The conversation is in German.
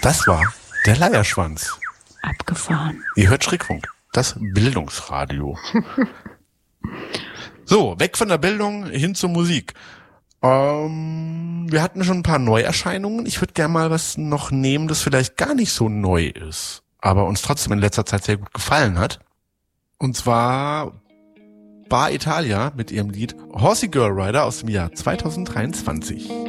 Das war der Leierschwanz. Abgefahren. Ihr hört Schrägfunk, das Bildungsradio. So, weg von der Bildung hin zur Musik. Wir hatten schon ein paar Neuerscheinungen. Ich würde gerne mal was noch nehmen, das vielleicht gar nicht so neu ist, aber uns trotzdem in letzter Zeit sehr gut gefallen hat. Und zwar Bar Italia mit ihrem Lied Horsey Girl Rider aus dem Jahr 2023.